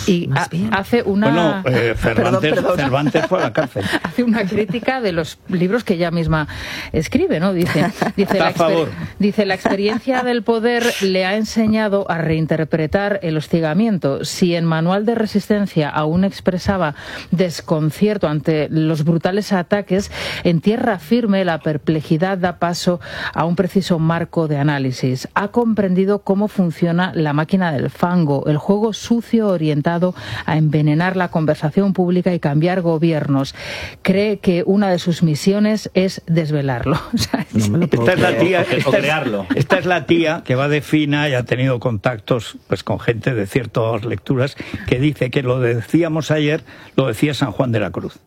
Y hace una... Cervantes fue a la cárcel. Hace una crítica de los libros que ella misma escribe, ¿no? Dice la experiencia del poder le ha enseñado a reinterpretar el hostigamiento. Si en Manual de Resistencia aún expresaba desconcierto ante los brutales ataques, en Tierra Firme la perplejidad da paso a un preciso marco de análisis. Ha comprendido cómo funciona la máquina del fango, el juego sucio orientado a envenenar la conversación pública y cambiar gobiernos. Cree que una de sus misiones es desvelarlo. Esta es la tía que va de fina y ha tenido contactos pues con gente de ciertas lecturas que dice que lo decíamos ayer, lo decía San Juan de la Cruz.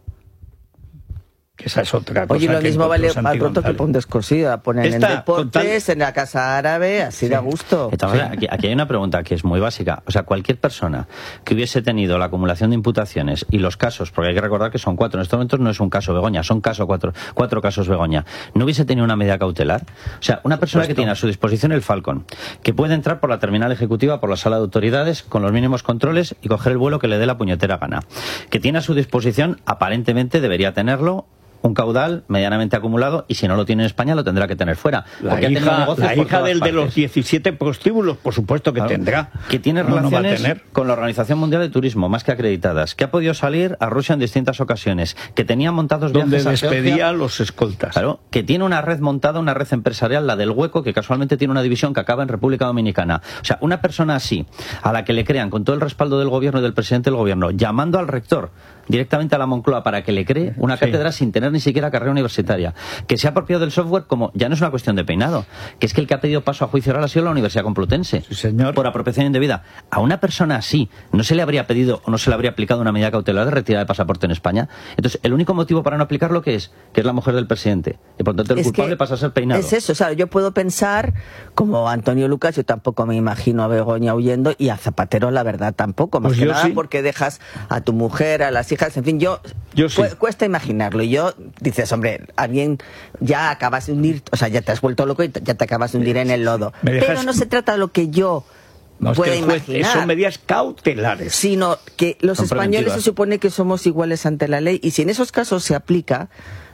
Que esa es otra cosa. Oye, lo mismo vale al pronto que un descosido. Ponen en deportes, en la casa árabe, así de a gusto. Aquí hay una pregunta que es muy básica. O sea, cualquier persona que hubiese tenido la acumulación de imputaciones y los casos, porque hay que recordar que son 4, en estos momentos no es un caso Begoña, son cuatro casos Begoña, no hubiese tenido una medida cautelar. O sea, una persona que tiene a su disposición el Falcon, que puede entrar por la terminal ejecutiva, por la sala de autoridades, con los mínimos controles y coger el vuelo que le dé la puñetera gana. Que tiene a su disposición, aparentemente debería tenerlo, un caudal medianamente acumulado, y si no lo tiene en España lo tendrá que tener fuera. La hija del de los 17 prostíbulos, por supuesto que tendrá. Que tiene relaciones con la Organización Mundial de Turismo, más que acreditadas, que ha podido salir a Rusia en distintas ocasiones, que tenía montados viajes donde despedía a los escoltas. Claro, que tiene una red montada, una red empresarial, la del Hueco, que casualmente tiene una división que acaba en República Dominicana. O sea, una persona así, a la que le crean, con todo el respaldo del gobierno y del presidente del gobierno, llamando al rector directamente a la Moncloa para que le cree una cátedra sin tener ni siquiera carrera universitaria, que se ha apropiado del software como, ya no es una cuestión de peinado, que es que el que ha pedido paso a juicio oral ha sido la Universidad Complutense, por apropiación indebida. A una persona así no se le habría pedido o no se le habría aplicado una medida cautelar de retirada de pasaporte en España. Entonces, el único motivo para no aplicarlo que es la mujer del presidente, y por tanto el culpable pasa a ser peinado. Es eso, o sea, yo puedo pensar, como Antonio Lucas, yo tampoco me imagino a Begoña huyendo, y a Zapatero la verdad tampoco, más que nada porque dejas a tu mujer, a las hijas, en fin, yo cuesta imaginarlo. Y yo, dices, hombre, alguien ya acabas de hundir, o sea, ya te has vuelto loco y ya te acabas de hundir en el lodo. Pero no se trata de lo que yo pueda imaginar. Son medidas cautelares. Sino que los españoles se supone que somos iguales ante la ley, y si en esos casos se aplica...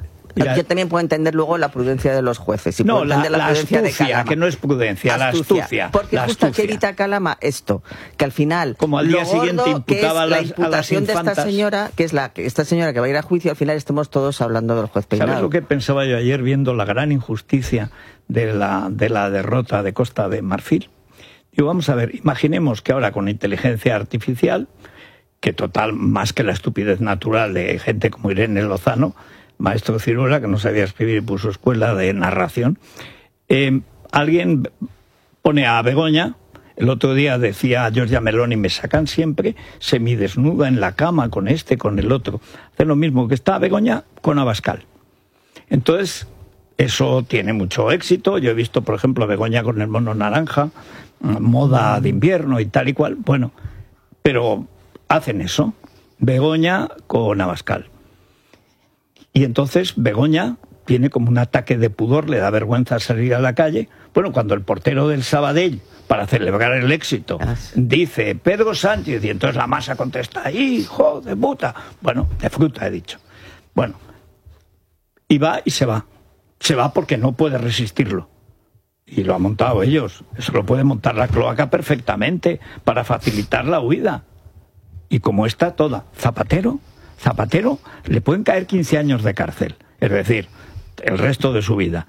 Yo también puedo entender luego la prudencia de los jueces. Y no, la astucia, de Calama, que no es prudencia, la astucia. Porque justo que evita Calama esto, que al final, como al día siguiente imputaba la imputación de esta señora, que es esta señora que va a ir a juicio, al final estemos todos hablando del juez Peinado. ¿Sabes lo que pensaba yo ayer viendo la gran injusticia de la derrota de Costa de Marfil? Digo, vamos a ver, imaginemos que ahora con inteligencia artificial, que total, más que la estupidez natural de gente como Irene Lozano, maestro Ciruela, que no sabía escribir y puso escuela de narración, alguien pone a Begoña, el otro día decía a Giorgia Meloni, me sacan siempre semidesnuda en la cama con este, con el otro. Hace lo mismo que está Begoña con Abascal. Entonces, eso tiene mucho éxito. Yo he visto, por ejemplo, a Begoña con el mono naranja, moda de invierno y tal y cual. Bueno, pero hacen eso. Begoña con Abascal. Y entonces Begoña tiene como un ataque de pudor, le da vergüenza salir a la calle. Bueno, cuando el portero del Sabadell, para celebrar el éxito, dice Pedro Sánchez, y entonces la masa contesta, hijo de puta. Bueno, de fruta he dicho. Bueno, y va y se va. Se va porque no puede resistirlo. Y lo han montado ellos. Eso lo puede montar la cloaca perfectamente para facilitar la huida. Y como está toda, Zapatero le pueden caer 15 años de cárcel, es decir, el resto de su vida.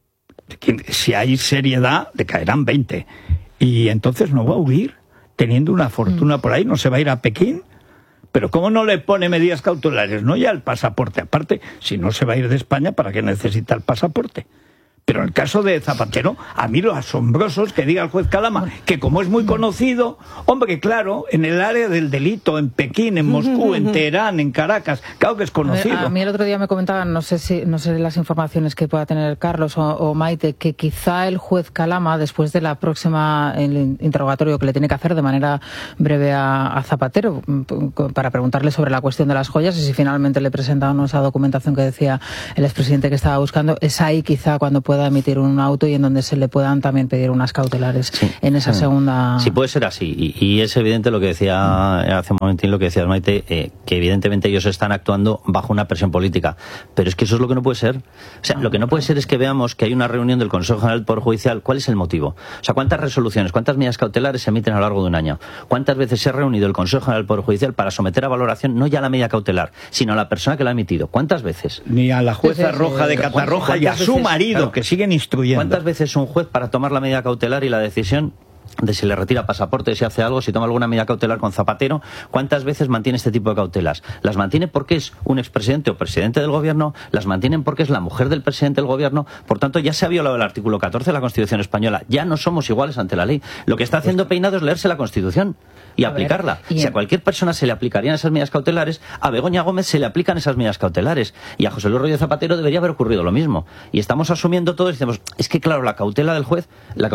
Si hay seriedad, le caerán 20. Y entonces no va a huir, teniendo una fortuna por ahí, no se va a ir a Pekín. Pero ¿cómo no le pone medidas cautelares? No ya el pasaporte, aparte, si no se va a ir de España, ¿para qué necesita el pasaporte? Pero en el caso de Zapatero, a mí lo asombroso es que diga el juez Calama que como es muy conocido, hombre, claro, en el área del delito, en Pekín, en Moscú, en Teherán, en Caracas, claro que es conocido. A mí el otro día me comentaban, no sé las informaciones que pueda tener Carlos o Maite, que quizá el juez Calama, después de la próxima el interrogatorio que le tiene que hacer de manera breve a Zapatero, para preguntarle sobre la cuestión de las joyas y si finalmente le presenta o no esa documentación que decía el expresidente que estaba buscando, es ahí quizá cuando pueda pueda emitir un auto y en donde se le puedan también pedir unas cautelares en esa segunda... Sí, puede ser así. Y es evidente lo que decía hace un momentín, lo que decías, Maite, que evidentemente ellos están actuando bajo una presión política. Pero es que eso es lo que no puede ser. O sea, lo que no puede ser es que veamos que hay una reunión del Consejo General del Poder Judicial. ¿Cuál es el motivo? O sea, ¿cuántas resoluciones, cuántas medidas cautelares se emiten a lo largo de un año? ¿Cuántas veces se ha reunido el Consejo General del Poder Judicial para someter a valoración no ya la medida cautelar, sino a la persona que la ha emitido? ¿Cuántas veces? Ni a la jueza Roja de Catarroja y a su marido, que siguen instruyendo. ¿Cuántas veces un juez para tomar la medida cautelar y la decisión de si le retira pasaporte, si hace algo, si toma alguna medida cautelar con Zapatero, cuántas veces mantiene este tipo de cautelas? ¿Las mantiene porque es un expresidente o presidente del gobierno? ¿Las mantienen porque es la mujer del presidente del gobierno? Por tanto, ya se ha violado el artículo 14 de la Constitución española. Ya no somos iguales ante la ley. Lo que está haciendo Peinado es leerse la Constitución y aplicarla. Si a cualquier persona se le aplicarían esas medidas cautelares, a Begoña Gómez se le aplican esas medidas cautelares. Y a José Luis Rodríguez Zapatero debería haber ocurrido lo mismo. Y estamos asumiendo todo y decimos, es que claro, la cautela del juez,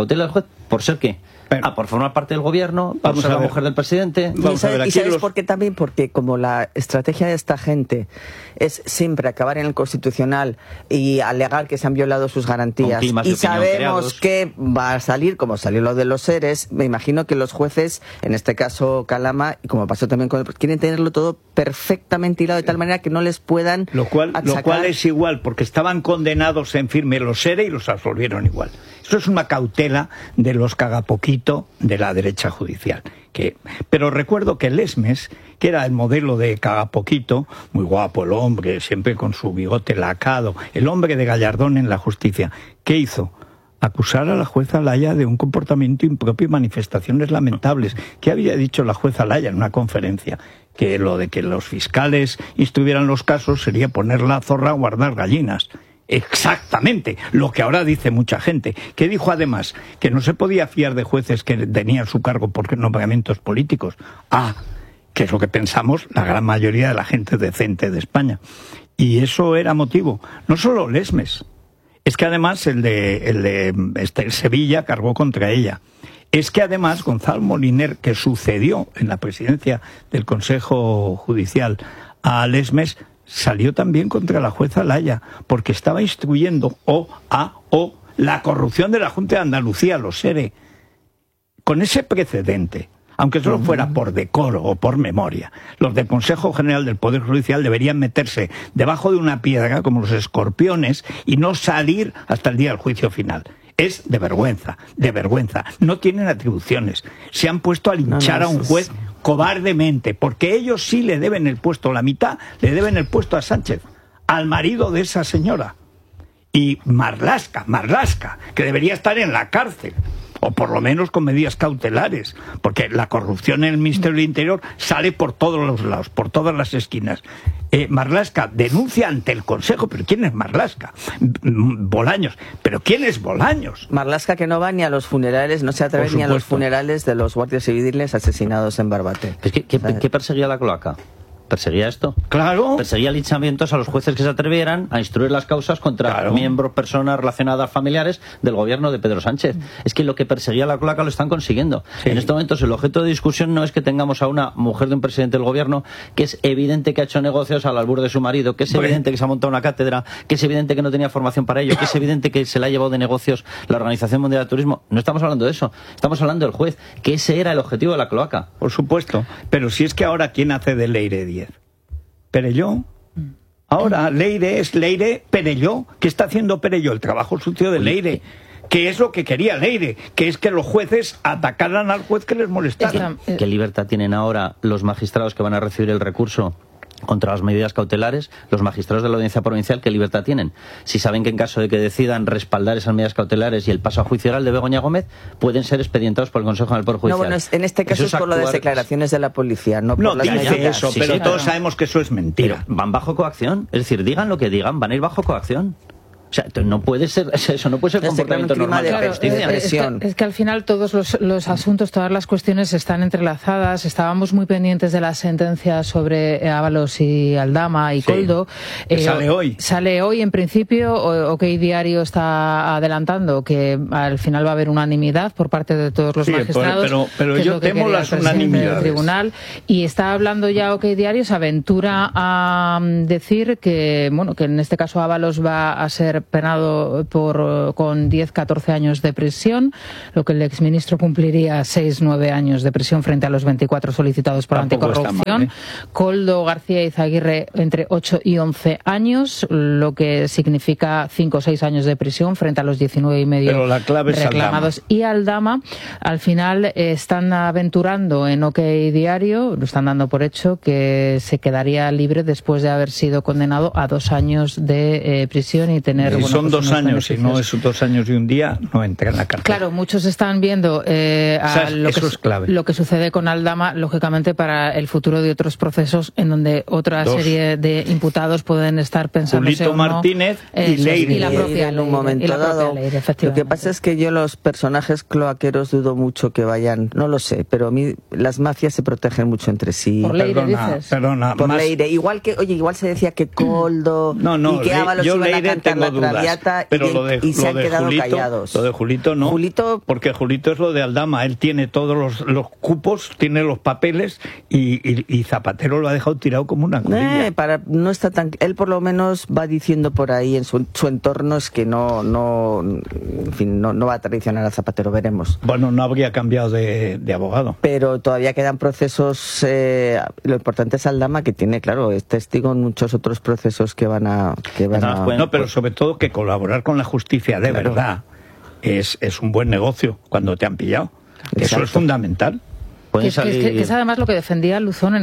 ¿por ser qué? Por formar parte del gobierno, por ser la mujer del presidente. ¿Y sabes por qué también? Porque como la estrategia de esta gente es siempre acabar en el Constitucional y alegar que se han violado sus garantías, y sabemos que va a salir, como salió lo de los seres, me imagino que los jueces, en este caso Calama, y como pasó también con el... quieren tenerlo todo perfectamente hilado de tal manera que no les puedan lo cual es igual, porque estaban condenados en firme los seres y los absolvieron igual. Eso es una cautela de los cagapoquito de la derecha judicial. Pero recuerdo que Lesmes, que era el modelo de cagapoquito, muy guapo el hombre, siempre con su bigote lacado, el hombre de Gallardón en la justicia, ¿qué hizo? Acusar a la jueza Laya de un comportamiento impropio y manifestaciones lamentables. ¿Qué había dicho la jueza Laya en una conferencia? Que lo de que los fiscales instruyeran los casos sería poner la zorra a guardar gallinas. Exactamente, lo que ahora dice mucha gente, que dijo además que no se podía fiar de jueces que tenían su cargo por nombramientos políticos. Que es lo que pensamos la gran mayoría de la gente decente de España. Y eso era motivo, no solo Lesmes, es que además el de Sevilla cargó contra ella. Es que además Gonzalo Moliner, que sucedió en la presidencia del Consejo Judicial a Lesmes, salió también contra la jueza Laya, porque estaba instruyendo la corrupción de la Junta de Andalucía, los SERE, con ese precedente. Aunque solo fuera por decoro o por memoria, los del Consejo General del Poder Judicial deberían meterse debajo de una piedra como los escorpiones y no salir hasta el día del juicio final. Es de vergüenza, de vergüenza. No tienen atribuciones. Se han puesto a linchar a un juez cobardemente, porque ellos sí le deben el puesto, la mitad le deben el puesto a Sánchez, al marido de esa señora. Y Marlaska, que debería estar en la cárcel, o por lo menos con medidas cautelares, porque la corrupción en el Ministerio del Interior sale por todos los lados, por todas las esquinas. Marlaska denuncia ante el Consejo, pero ¿quién es Marlaska? Bolaños, pero ¿quién es Bolaños? Marlaska, que no va ni a los funerales, no se atreve ni a los funerales de los guardias civiles asesinados en Barbate. ¿Qué perseguía la cloaca? ¿Perseguía esto? Claro. Perseguía linchamientos a los jueces que se atrevieran a instruir las causas contra miembros, personas relacionadas, familiares del gobierno de Pedro Sánchez. Es que lo que perseguía la cloaca lo están consiguiendo. Sí. En estos momentos el objeto de discusión no es que tengamos a una mujer de un presidente del gobierno que es evidente que ha hecho negocios al albur de su marido, que es evidente que se ha montado una cátedra, que es evidente que no tenía formación para ello, que es evidente que se le ha llevado de negocios la Organización Mundial del Turismo. No estamos hablando de eso. Estamos hablando del juez, que ese era el objetivo de la cloaca. Por supuesto. Pero si es que ahora, ¿quién hace de Leire 10? Perelló. Ahora Leire es Leire Perelló. ¿Qué está haciendo Perelló? El trabajo sucio de Leire. ¿Qué es lo que quería Leire? Que es que los jueces atacaran al juez que les molestara. ¿Qué libertad tienen ahora los magistrados que van a recibir el recurso contra las medidas cautelares? Los magistrados de la Audiencia Provincial, ¿qué libertad tienen? Si saben que en caso de que decidan respaldar esas medidas cautelares y el paso a juicio oral de Begoña Gómez, pueden ser expedientados por el Consejo del Poder Judicial. No, bueno, en este caso es por las declaraciones de la policía, no por las medidas. Eso, sí, pero todos sabemos que eso es mentira. Pero van bajo coacción, es decir, digan lo que digan, van a ir bajo coacción. O sea, no puede ser eso, no puede ser comportamiento normal de la justicia. Es que al final todos los asuntos, todas las cuestiones están entrelazadas. Estábamos muy pendientes de la sentencia sobre Ábalos y Aldama y Koldo. Sale hoy. Sale hoy, en principio. OK Diario está adelantando que al final va a haber unanimidad por parte de todos los magistrados. Pero yo temo las unanimidades. Del tribunal, y está hablando ya OK Diario, se aventura a decir que, bueno, que en este caso Ábalos va a ser penado con 10-14 años de prisión, lo que el exministro cumpliría 6-9 años de prisión frente a los 24 solicitados por anticorrupción. Coldo García Izaguirre entre 8 y 11 años, lo que significa 5 o 6 años de prisión frente a los 19 y medio Pero la clave reclamados. Y Aldama, al final, están aventurando en OK Diario, lo están dando por hecho, que se quedaría libre después de haber sido condenado a 2 años de prisión y tener... Si son 2 años, si no es 2 años y un día, no entra en la cárcel. Claro, muchos están viendo eso es clave. Lo que sucede con Aldama, lógicamente, para el futuro de otros procesos en donde otra serie de imputados pueden estar pensando... Julito Martínez y Leire. Y la propia en un momento dado. Leire, lo que pasa es que yo los personajes cloaqueros dudo mucho que vayan, no lo sé, pero a mí las mafias se protegen mucho entre sí. Por Leire, dices. Perdona, por Leire. Igual se decía que Coldo y que Ábalos iban a cantar la Traviata, pero y se han quedado callados. Lo de Julito no, porque Julito es lo de Aldama, él tiene todos los cupos, tiene los papeles y Zapatero lo ha dejado tirado como una colilla. No está tan... Él por lo menos va diciendo por ahí en su entorno es que no va a traicionar a Zapatero, veremos. Bueno, no habría cambiado de abogado. Pero todavía quedan procesos, lo importante es Aldama, que tiene, claro, es testigo en muchos otros procesos que van a... No, pero sobre todo que colaborar con la justicia de verdad es un buen negocio cuando te han pillado. Exacto. Eso es fundamental. Que es además lo que defendía Luzón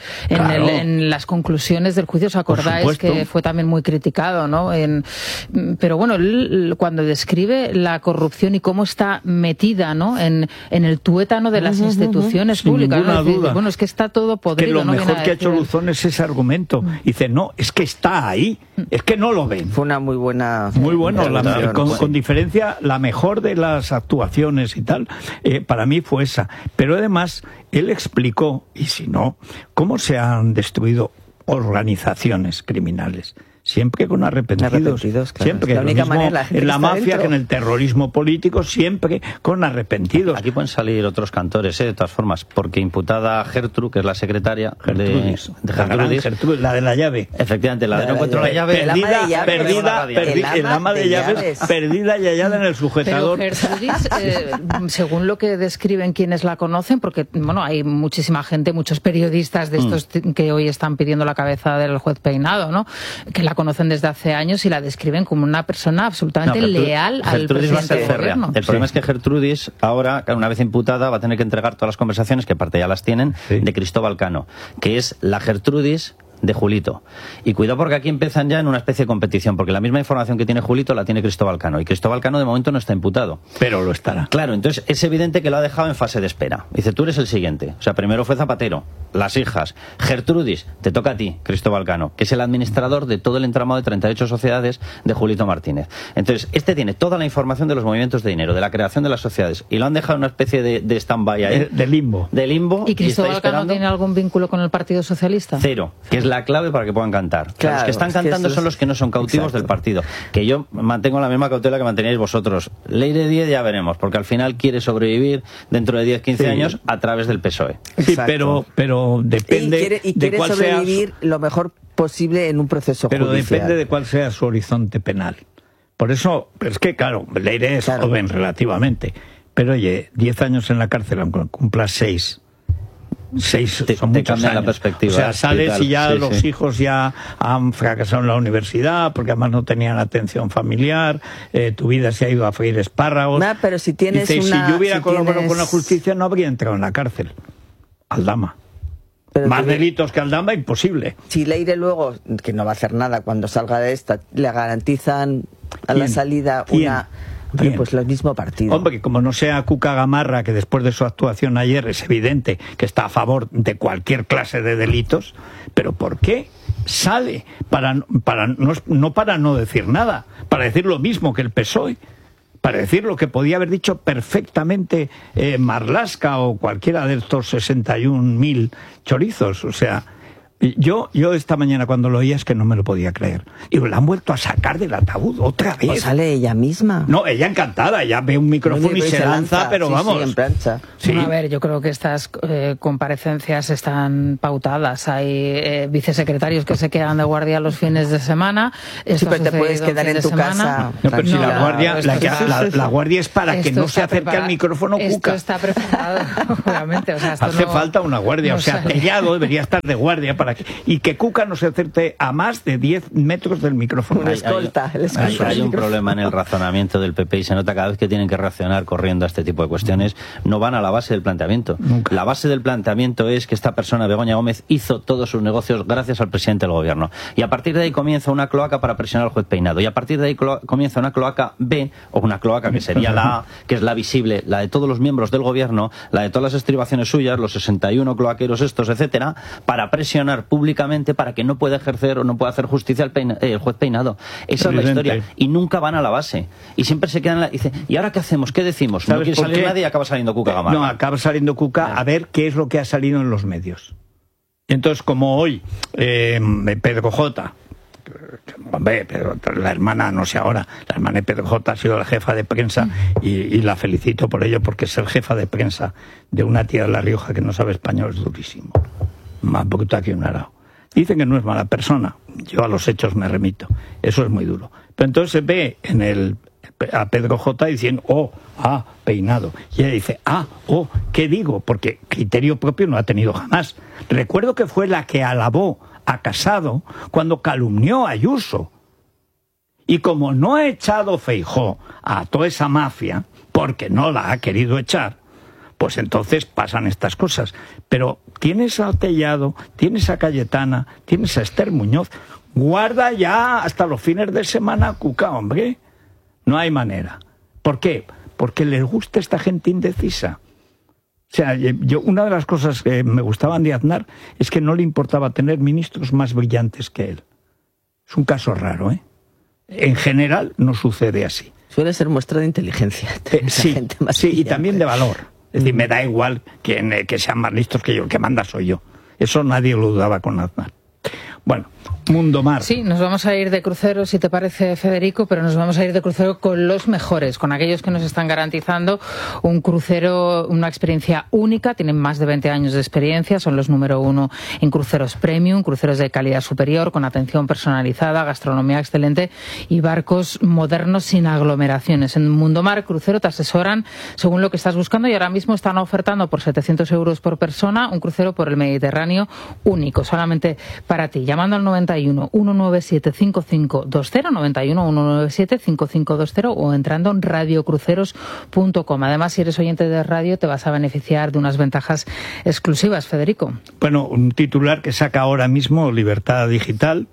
en las conclusiones del juicio. ¿Os acordáis que fue también muy criticado, ¿no? Pero bueno, él, cuando describe la corrupción y cómo está metida, ¿no? En el tuétano de las instituciones públicas. Sin ninguna duda. Bueno, es que está todo podrido. Que lo mejor que ha hecho Luzón es ese argumento. Dice, no, es que está ahí. Es que no lo ven. Fue una muy buena... Muy bueno, con diferencia, la mejor de las actuaciones y tal, para mí fue esa. Pero además, él explicó, y si no, cómo se han destruido organizaciones criminales. Siempre con arrepentidos. Claro. Siempre. La única manera, en la mafia, que en el terrorismo político, siempre con arrepentidos. Aquí pueden salir otros cantores, de todas formas, porque imputada Gertrude, que es la secretaria de Gertrudis, la de la llave. Efectivamente, la de no encuentro la llave. El ama de llaves, perdida y hallada en el sujetador. Pero Gertrudis, según lo que describen quienes la conocen, porque bueno, hay muchísima gente, muchos periodistas de estos que hoy están pidiendo la cabeza del juez Peinado, ¿no? Que la conocen desde hace años y la describen como una persona absolutamente leal al presidente del gobierno. El problema es que Gertrudis, ahora, una vez imputada, va a tener que entregar todas las conversaciones, que parte ya las tienen, de Cristóbal Cano, que es la Gertrudis de Julito. Y cuidado, porque aquí empiezan ya en una especie de competición, porque la misma información que tiene Julito la tiene Cristóbal Cano, y Cristóbal Cano de momento no está imputado. Pero lo estará. Claro, entonces es evidente que lo ha dejado en fase de espera. Dice, tú eres el siguiente. O sea, primero fue Zapatero, las hijas, Gertrudis, te toca a ti, Cristóbal Cano, que es el administrador de todo el entramado de 38 sociedades de Julito Martínez. Entonces, este tiene toda la información de los movimientos de dinero, de la creación de las sociedades, y lo han dejado en una especie de stand-by ahí. De limbo. De limbo. ¿Y Cristóbal Cano tiene algún vínculo con el Partido Socialista? Cero, que es la clave para que puedan cantar. Claro, los que están cantando son los que no son cautivos del partido. Que yo mantengo la misma cautela que manteníais vosotros. Ley de 10 ya veremos, porque al final quiere sobrevivir dentro de 10-15 años a través del PSOE. Sí, pero depende de cuál sobrevivir lo mejor posible en un proceso judicial. Pero depende de cuál sea su horizonte penal. Por eso, pero es que claro, Leire es joven relativamente, pero oye, 10 años en la cárcel, aunque cumplas 6 son muchos años. La perspectiva, o sea, sales y ya los hijos ya han fracasado en la universidad porque además no tenían atención familiar, tu vida se ha ido a freír espárragos. Pero si tienes si yo hubiera colaborado con la justicia no habría entrado en la cárcel. Aldama. Pero más delitos que Aldama, imposible. Si Leire luego, que no va a hacer nada cuando salga de esta, le garantizan a la salida una... Pero pues el mismo partido. Hombre, que como no sea Cuca Gamarra, que después de su actuación ayer es evidente que está a favor de cualquier clase de delitos, pero ¿por qué sale? No para no decir nada, para decir lo mismo que el PSOE, para decir lo que podía haber dicho perfectamente Marlaska o cualquiera de estos 61.000 chorizos. O sea, Yo esta mañana cuando lo oía es que no me lo podía creer. Y la han vuelto a sacar del ataúd otra vez. ¿O sale ella misma? No, ella encantada, ella ve un micrófono y se lanza, pero sí, vamos. Sí, en plancha. Sí. Bueno, a ver, yo creo que estas comparecencias están pautadas. Hay vicesecretarios que se quedan de guardia los fines de semana. Sí, pero te puedes quedar en tu casa. No, pero si la guardia es para que no se acerque al micrófono Cuca. Esto está preparado, obviamente. O sea, hace falta una guardia, o sea, Tellado debería estar de guardia y que Cuca no se acerque a más de 10 metros del micrófono. Hay un problema en el razonamiento del PP y se nota cada vez que tienen que reaccionar corriendo a este tipo de cuestiones, no van a la base del planteamiento. Nunca. La base del planteamiento es que esta persona, Begoña Gómez, hizo todos sus negocios gracias al presidente del gobierno. Y a partir de ahí comienza una cloaca para presionar al juez Peinado. Y a partir de ahí comienza una cloaca B, o una cloaca que sería la A, que es la visible, la de todos los miembros del gobierno, la de todas las estribaciones suyas, los 61 cloaqueros estos, etcétera, para presionar públicamente para que no pueda ejercer o no pueda hacer justicia el juez Peinado. Esa es la historia. Y nunca van a la base. Y siempre se quedan... Dice, ¿y ahora qué hacemos? ¿Qué decimos? No quiere salir nadie y acaba saliendo Cuca Gamarra. No, acaba saliendo Cuca a ver qué es lo que ha salido en los medios. Entonces, como hoy, Pedro J., hombre, pero la hermana, no sé ahora, la hermana de Pedro J. ha sido la jefa de prensa y la felicito por ello, porque ser jefa de prensa de una tía de La Rioja que no sabe español es durísimo. Más bruta que un arao. Dicen que no es mala persona, yo a los hechos me remito, eso es muy duro. Pero entonces se ve a Pedro J. diciendo, Peinado. Y ella dice, ¿qué digo? Porque criterio propio no ha tenido jamás. Recuerdo que fue la que alabó a Casado cuando calumnió a Ayuso. Y como no ha echado Feijóo a toda esa mafia, porque no la ha querido echar, pues entonces pasan estas cosas. Pero tienes a Tellado, tienes a Cayetana, tienes a Esther Muñoz. Guarda ya hasta los fines de semana, Cuca, hombre. No hay manera. ¿Por qué? Porque les gusta esta gente indecisa. O sea, una de las cosas que me gustaban de Aznar es que no le importaba tener ministros más brillantes que él. Es un caso raro, ¿eh? En general no sucede así. Suele ser muestra de inteligencia. Sí, y también de valor. Es decir, me da igual que sean más listos que yo, el que manda soy yo. Eso nadie lo dudaba con Aznar. Bueno, Mundo Mar. Sí, nos vamos a ir de crucero, si te parece, Federico, pero nos vamos a ir de crucero con los mejores, con aquellos que nos están garantizando un crucero, una experiencia única. Tienen más de 20 años de experiencia, son los número 1 en cruceros premium, cruceros de calidad superior, con atención personalizada, gastronomía excelente y barcos modernos sin aglomeraciones. En Mundo Mar Crucero te asesoran según lo que estás buscando y ahora mismo están ofertando por 700 euros por persona un crucero por el Mediterráneo único, solamente para ti, llamando al 91 197 5520, 91 197 5520 o entrando en radiocruceros.com. Además, si eres oyente de radio, te vas a beneficiar de unas ventajas exclusivas, Federico. Bueno, un titular que saca ahora mismo Libertad Digital.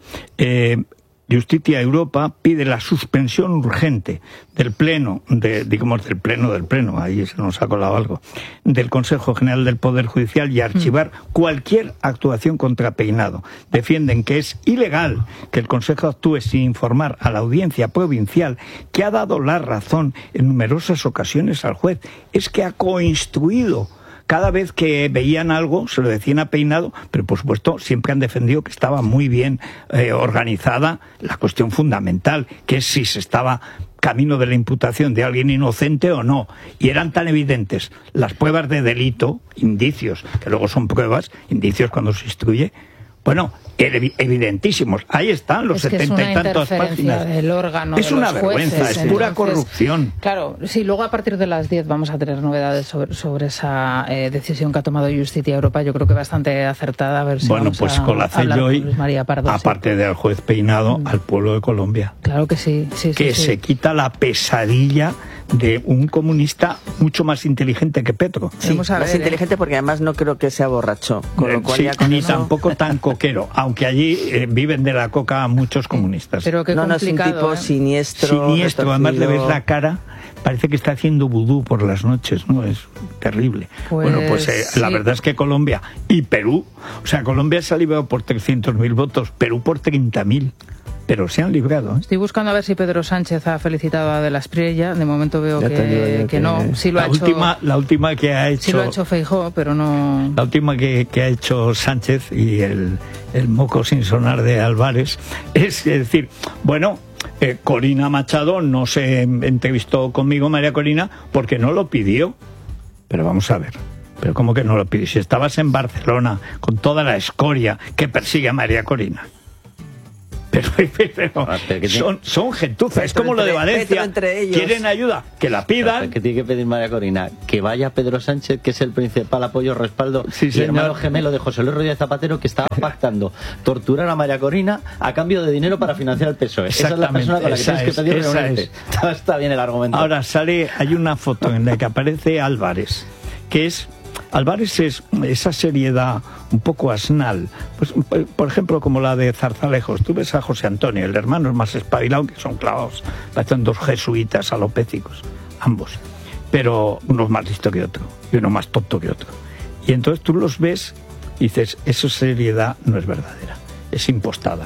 Justicia Europa pide la suspensión urgente del pleno, del pleno, ahí se nos ha colado algo, del Consejo General del Poder Judicial y archivar cualquier actuación contra Peinado. Defienden que es ilegal que el Consejo actúe sin informar a la audiencia provincial, que ha dado la razón en numerosas ocasiones al juez. Es que ha coinstruido. Cada vez que veían algo, se lo decían a Peinado, pero por supuesto siempre han defendido que estaba muy bien organizada la cuestión fundamental, que es si se estaba camino de la imputación de alguien inocente o no. Y eran tan evidentes las pruebas de delito, indicios, que luego son pruebas, indicios cuando se instruye, bueno, evidentísimos. Ahí están los 70 y tantas páginas. Del órgano es de una los vergüenza, jueces, es pura corrupción. Claro, sí, luego a partir de las 10 vamos a tener novedades sobre esa decisión que ha tomado Justicia Europa. Yo creo que bastante acertada. A ver si bueno, pues con la CELLOI, aparte del juez Peinado, al pueblo de Colombia. Claro que sí. Que se quita la pesadilla de un comunista mucho más inteligente que Petro. Sí, más inteligente porque además no creo que sea borracho. Con lo cual ni tampoco tan coquero, aunque allí viven de la coca muchos comunistas. Pero qué complicado, es un tipo siniestro. Además le ves la cara, parece que está haciendo vudú por las noches, ¿no? Es terrible. Sí. La verdad es que Colombia y Perú, o sea, Colombia se ha librado por 300.000 votos, Perú por 30.000. pero se han librado. Estoy buscando a ver si Pedro Sánchez ha felicitado a De la Espriella. De momento veo que no. Sí lo la última que ha hecho... Sí lo ha hecho Feijóo, pero no... La última que ha hecho Sánchez y el moco sin sonar de Álvarez es decir, bueno... Corina Machado no se entrevistó conmigo, María Corina, porque no lo pidió. Pero vamos a ver, pero ¿cómo que no lo pidió? Si estabas en Barcelona con toda la escoria que persigue a María Corina. Pero son gentuzas, es como lo de Valencia. Quieren ayuda, que la pidan. Que tiene que pedir María Corina que vaya Pedro Sánchez, que es el principal apoyo, respaldo, y hermano gemelo de José Luis Rodríguez Zapatero, que estaba pactando torturar a María Corina a cambio de dinero para financiar el PSOE. Esa es la persona con la que tienes que pedir reunirte. Está bien el argumento. Ahora hay una foto en la que aparece Álvarez, que es... Álvarez es esa seriedad un poco asnal, pues, por ejemplo, como la de Zarzalejos. Tú ves a José Antonio, el hermano es más espabilado, que son clavados, parecen dos jesuitas alopécicos, ambos, pero uno más listo que otro y uno más tonto que otro. Y entonces tú los ves y dices, esa seriedad no es verdadera, es impostada.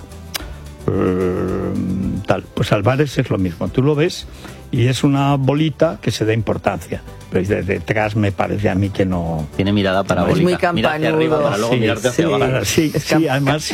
Pues Álvarez es lo mismo, tú lo ves y es una bolita que se da importancia, pero desde detrás me parece a mí que no tiene mirada parabólica, es muy campanudo. Mira hacia arriba para luego mirarte hacia abajo. Sí, además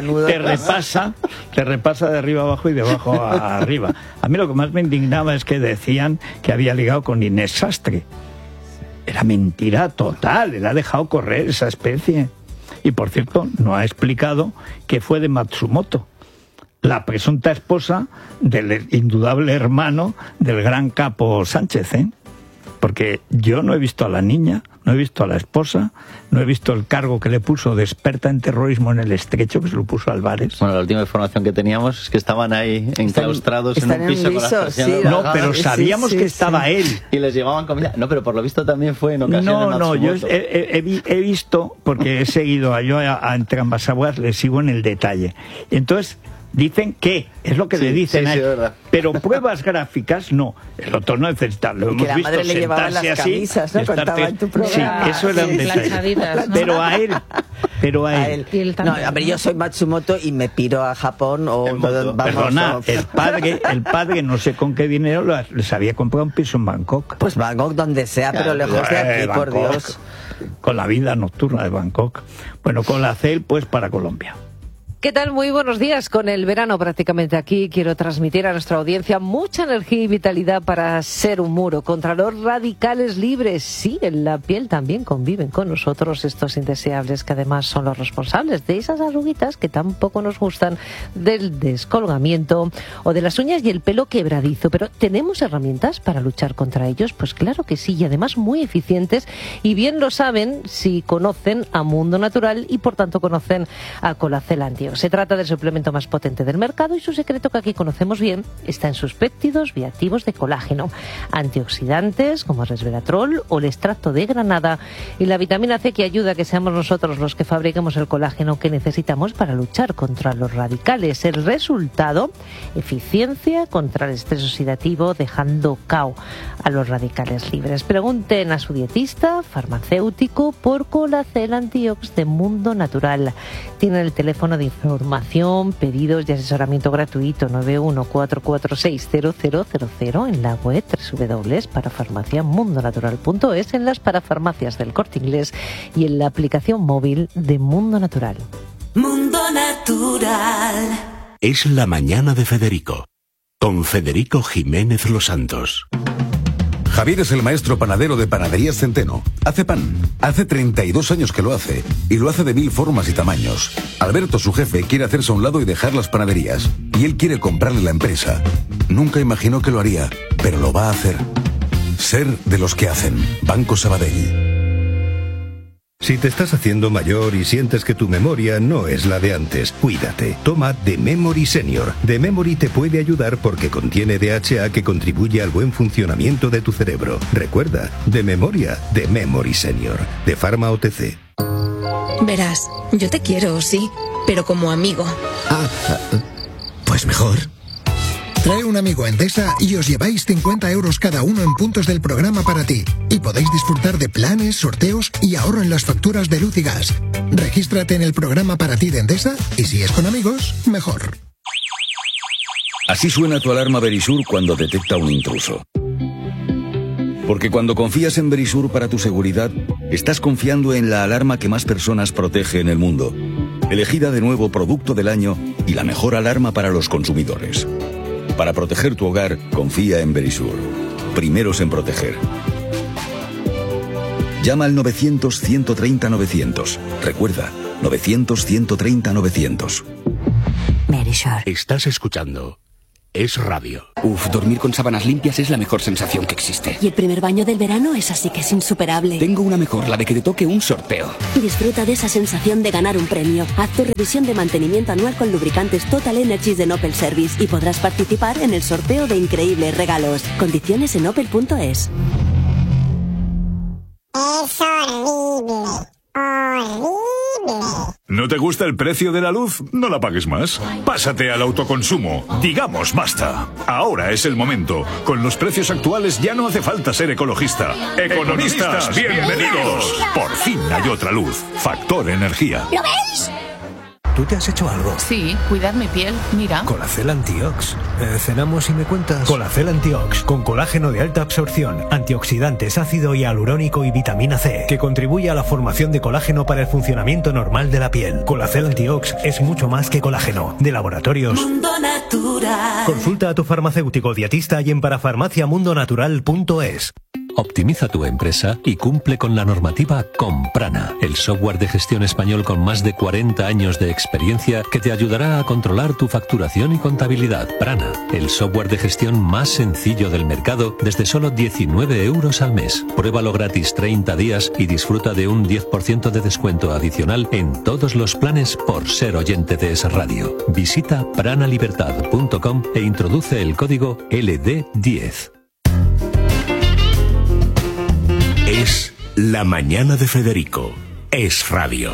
te repasa de arriba abajo y de abajo a arriba. A mí lo que más me indignaba es que decían que había ligado con Inés Sastre. Era mentira total, él ha dejado correr esa especie. Y por cierto, no ha explicado que fue de Matsumoto, la presunta esposa del indudable hermano del gran capo Sánchez, Porque yo no he visto a la niña, no he visto a la esposa, no he visto el cargo que le puso de experta en terrorismo en el Estrecho, que se lo puso Álvarez. Bueno, la última información que teníamos es que estaban ahí enclaustrados en un piso con las persianas bajadas. No, pero sabíamos que estaba él. Y les llevaban comida. No, pero por lo visto también fue en ocasiones Matsumoto. No, yo he visto, porque he seguido entre ambas aguas, le sigo en el detalle. Y entonces... dicen que, es lo que le dicen a él, pero pruebas gráficas no. El otro no necesita, lo hemos visto madre le llevaba las camisas, ¿no? Contaba en tu programa. Sí, eso era un detalle. ¿No? Pero a él. No, a ver, yo soy Matsumoto y me piro a Japón Perdona, el padre no sé con qué dinero les había comprado un piso en Bangkok. Pues Bangkok donde sea, pero lejos de aquí, Bangkok, por Dios. Con la vida nocturna de Bangkok. Bueno, con la CEL, pues para Colombia. ¿Qué tal? Muy buenos días. Con el verano prácticamente aquí, quiero transmitir a nuestra audiencia mucha energía y vitalidad para ser un muro contra los radicales libres. Sí, en la piel también conviven con nosotros estos indeseables que además son los responsables de esas arruguitas que tampoco nos gustan, del descolgamiento o de las uñas y el pelo quebradizo. Pero ¿tenemos herramientas para luchar contra ellos? Pues claro que sí, y además muy eficientes, y bien lo saben si conocen a Mundo Natural y por tanto conocen a Colacel Antiox. Se trata del suplemento más potente del mercado y su secreto, que aquí conocemos bien, está en sus péptidos bioactivos de colágeno, antioxidantes como el resveratrol o el extracto de granada y la vitamina C, que ayuda a que seamos nosotros los que fabriquemos el colágeno que necesitamos para luchar contra los radicales. El resultado, eficiencia contra el estrés oxidativo, dejando cao a los radicales libres. Pregunten a su dietista, farmacéutico, por Colacel Antiox de Mundo Natural. Tienen el teléfono de información, pedidos y asesoramiento gratuito 914460000 en la web www.parafarmaciamundonatural.es, en las parafarmacias del Corte Inglés y en la aplicación móvil de Mundo Natural. Mundo Natural. Es la mañana de Federico, con Federico Jiménez Los Santos. Javier es el maestro panadero de Panaderías Centeno. Hace pan. Hace 32 años que lo hace. Y lo hace de 1000 formas y tamaños. Alberto, su jefe, quiere hacerse a un lado y dejar las panaderías. Y él quiere comprarle la empresa. Nunca imaginó que lo haría, pero lo va a hacer. Ser de los que hacen. Banco Sabadell. Si te estás haciendo mayor y sientes que tu memoria no es la de antes, cuídate. Toma The Memory Senior. The Memory te puede ayudar porque contiene DHA que contribuye al buen funcionamiento de tu cerebro. Recuerda, de memoria, The Memory Senior, de Pharma OTC. Verás, yo te quiero, sí, pero como amigo. Pues mejor. Trae un amigo a Endesa y os lleváis 50 euros cada uno en puntos del programa para ti. Y podéis disfrutar de planes, sorteos y ahorro en las facturas de luz y gas. Regístrate en el programa para ti de Endesa y si es con amigos, mejor. Así suena tu alarma Verisur cuando detecta un intruso. Porque cuando confías en Verisur para tu seguridad, estás confiando en la alarma que más personas protege en el mundo. Elegida de nuevo Producto del Año y la mejor alarma para los consumidores. Para proteger tu hogar, confía en Verisur. Primeros en proteger. Llama al 900-130-900. Recuerda, 900-130-900. Verisur. Estás escuchando Es Radio. Uf, dormir con sábanas limpias es la mejor sensación que existe. Y el primer baño del verano es así que es insuperable. Tengo una mejor, la de que te toque un sorteo. Disfruta de esa sensación de ganar un premio. Haz tu revisión de mantenimiento anual con lubricantes Total Energies de Opel Service y podrás participar en el sorteo de increíbles regalos. Condiciones en opel.es. Es horrible. Horrible. ¿No te gusta el precio de la luz? No la pagues más. Pásate al autoconsumo. Digamos basta. Ahora es el momento. Con los precios actuales ya no hace falta ser ecologista. ¡Economistas, bienvenidos! Por fin hay otra luz. Factor Energía. ¿Lo veis? ¿Tú te has hecho algo? Sí, cuidar mi piel, mira. Colacel Antiox. Cenamos y me cuentas. Colacel Antiox, con colágeno de alta absorción, antioxidantes, ácido hialurónico y vitamina C, que contribuye a la formación de colágeno para el funcionamiento normal de la piel. Colacel Antiox es mucho más que colágeno. De Laboratorios Mundo Natural. Consulta a tu farmacéutico dietista y en parafarmaciamundonatural.es. Optimiza tu empresa y cumple con la normativa con Prana, el software de gestión español con más de 40 años de experiencia que te ayudará a controlar tu facturación y contabilidad. Prana, el software de gestión más sencillo del mercado desde solo 19 euros al mes. Pruébalo gratis 30 días y disfruta de un 10% de descuento adicional en todos los planes por ser oyente de Es Radio. Visita pranalibertad.com e introduce el código LD10. Es La Mañana de Federico. Es Radio.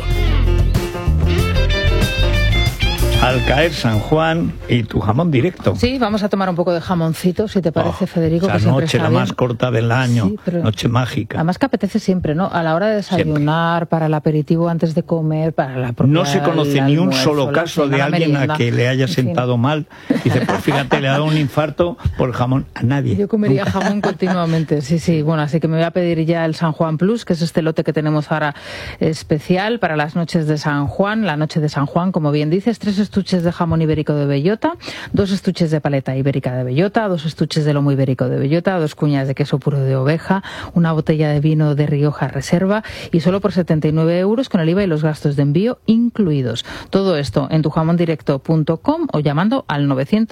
Al caer San Juan y tu jamón directo. Sí, vamos a tomar un poco de jamoncito, si te parece, Federico. Esa noche la más corta del año, sí, noche mágica. Además que apetece siempre, ¿no? A la hora de desayunar, siempre. Para el aperitivo antes de comer, para la propia... No se conoce ni un solo caso de alguien a que le haya sentado mal. Dice, pues fíjate, le ha dado un infarto por el jamón. A nadie. Yo comería jamón continuamente, sí. Bueno, así que me voy a pedir ya el San Juan Plus, que es este lote que tenemos ahora especial para las noches de San Juan. La noche de San Juan, como bien dices, 3 estuches de jamón ibérico de bellota, 2 estuches de paleta ibérica de bellota, 2 estuches de lomo ibérico de bellota, 2 cuñas de queso puro de oveja, una botella de vino de Rioja Reserva y solo por 79 euros con el IVA y los gastos de envío incluidos. Todo esto en tujamondirecto.com o llamando al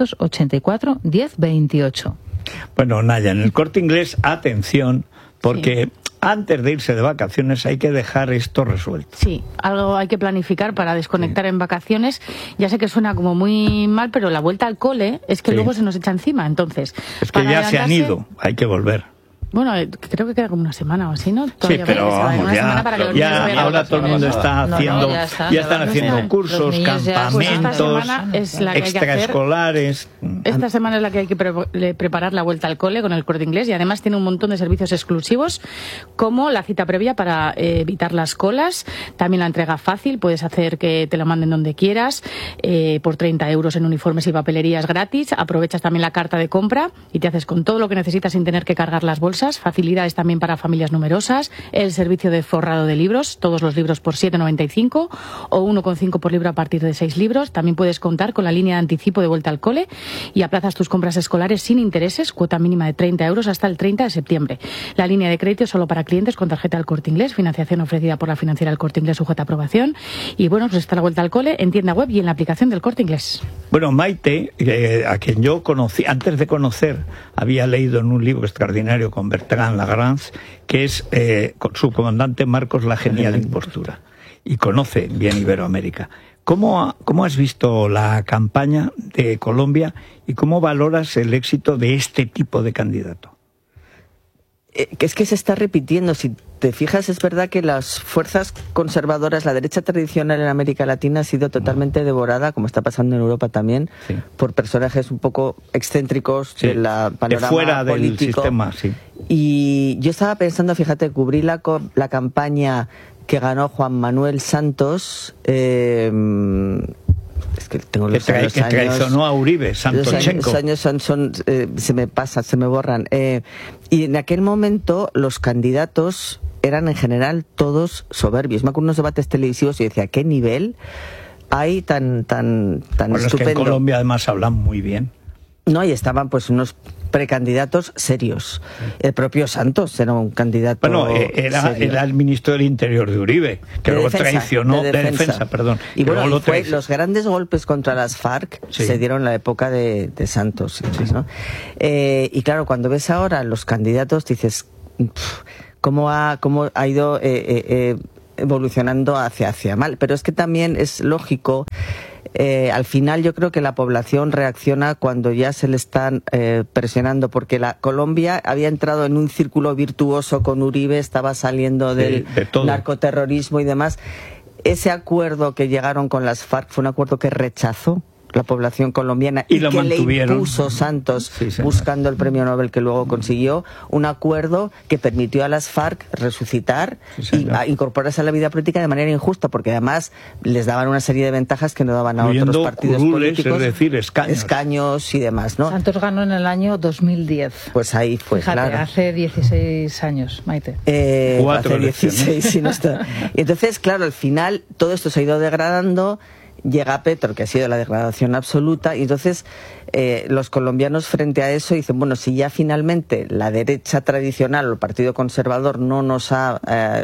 984 10 28. Bueno, Naya, en el Corte Inglés, atención, porque... Sí. Antes de irse de vacaciones hay que dejar esto resuelto. Sí, algo hay que planificar para desconectar en vacaciones. Ya sé que suena como muy mal, pero la vuelta al cole es que luego se nos echa encima. Entonces, es que ya se han ido, hay que volver. Bueno, creo que queda como una semana o así, ¿no? Todavía sí, pero vamos, ya ahora todo el mundo está haciendo, ya están haciendo cursos, campamentos, extraescolares. Esta semana es la que hay que preparar la vuelta al cole con el Corte Inglés y además tiene un montón de servicios exclusivos como la cita previa para evitar las colas, también la entrega fácil, puedes hacer que te la manden donde quieras, por 30 euros en uniformes y papelerías gratis, aprovechas también la carta de compra y te haces con todo lo que necesitas sin tener que cargar las bolsas. Facilidades también para familias numerosas, el servicio de forrado de libros, todos los libros por 7,95 o 1,5 por libro a partir de 6 libros. También puedes contar con la línea de anticipo de vuelta al cole y aplazas tus compras escolares sin intereses, cuota mínima de 30 euros hasta el 30 de septiembre. La línea de crédito solo para clientes con tarjeta del Corte Inglés, financiación ofrecida por la financiera del Corte Inglés sujeta a aprobación. Y bueno, pues está la vuelta al cole en tienda web y en la aplicación del Corte Inglés. Bueno, Maite, a quien yo conocí, antes de conocer, había leído en un libro extraordinario con Bertrand Lagrange, que es su comandante Marcos la genial impostura, y conoce bien Iberoamérica. ¿Cómo has visto la campaña de Colombia y cómo valoras el éxito de este tipo de candidato? Es que se está repitiendo. Si te fijas, es verdad que las fuerzas conservadoras, la derecha tradicional en América Latina ha sido totalmente devorada, como está pasando en Europa también, por personajes un poco excéntricos de la panorama de fuera político. Del sistema, sí. Y yo estaba pensando, fíjate, cubrí la campaña que ganó Juan Manuel Santos, es es que tengo los años... Que traicionó a Uribe, Santochenko. Los años se me borran. Y en aquel momento los candidatos eran en general todos soberbios. Me acuerdo de unos debates televisivos y decía, ¿qué nivel hay tan estupendo? Es que en Colombia además hablan muy bien. No, y estaban pues unos precandidatos serios. El propio Santos era un candidato era el ministro del Interior de Uribe, que luego traicionó, de defensa, perdón. Y bueno, los grandes golpes contra las FARC se dieron en la época de Santos. ¿No? Y claro, cuando ves ahora los candidatos, dices, ¿cómo ha ido evolucionando hacia mal? Pero es que también es lógico. Al final yo creo que la población reacciona cuando ya se le están presionando, porque Colombia había entrado en un círculo virtuoso con Uribe, estaba saliendo del narcoterrorismo y demás. Ese acuerdo que llegaron con las FARC fue un acuerdo que rechazó la población colombiana y que mantuvieron. Le impuso Santos, buscando el premio Nobel que luego consiguió, un acuerdo que permitió a las FARC resucitar y incorporarse a la vida política de manera injusta, porque además les daban una serie de ventajas que no daban a otros partidos políticos, es decir, escaños y demás, ¿no? Santos ganó en el año 2010. Pues ahí fue, fíjate, claro. Hace 16 años, Maite. 4 hace 16, sí, no está. Y entonces, claro, al final todo esto se ha ido degradando. Llega Petro, que ha sido la degradación absoluta, y entonces los colombianos frente a eso dicen, bueno, si ya finalmente la derecha tradicional o el Partido Conservador no nos ha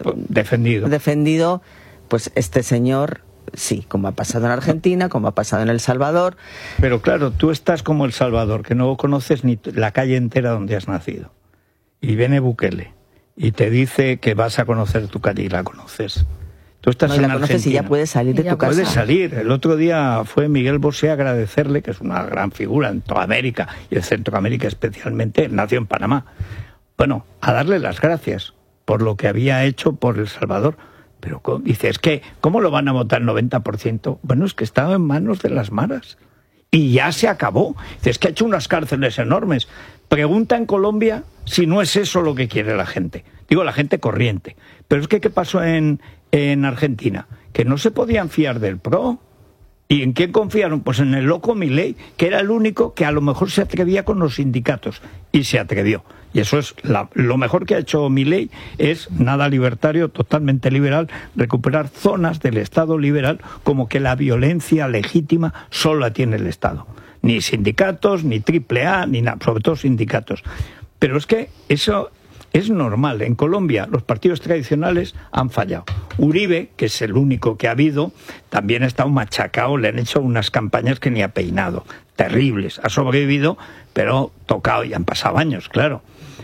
defendido, pues este señor sí, como ha pasado en Argentina, como ha pasado en El Salvador. Pero claro, tú estás como El Salvador, que no conoces ni la calle entera donde has nacido, y viene Bukele y te dice que vas a conocer tu calle y la conoces. Tú estás en Argentina y ya puedes salir de tu casa. Puedes salir. El otro día fue Miguel Bosé a agradecerle, que es una gran figura en toda América y en Centroamérica especialmente, nació en Panamá. Bueno, a darle las gracias por lo que había hecho por El Salvador. Pero dice, es que, ¿cómo lo van a votar el 90%? Bueno, es que estaba en manos de las maras. Y ya se acabó. Dice, es que ha hecho unas cárceles enormes. Pregunta en Colombia si no es eso lo que quiere la gente. Digo, la gente corriente. Pero es que, ¿qué pasó en Argentina? Que no se podían fiar del PRO. ¿Y en quién confiaron? Pues en el loco Milei, que era el único que a lo mejor se atrevía con los sindicatos. Y se atrevió. Y eso es lo mejor que ha hecho Milei, es nada libertario, totalmente liberal, recuperar zonas del Estado liberal, como que la violencia legítima solo la tiene el Estado. Ni sindicatos, ni AAA, ni nada, sobre todo sindicatos. Pero es que eso es normal. En Colombia los partidos tradicionales han fallado. Uribe, que es el único que ha habido, también ha estado machacado, le han hecho unas campañas que ni ha peinado. Terribles. Ha sobrevivido, pero tocado, y han pasado años, claro.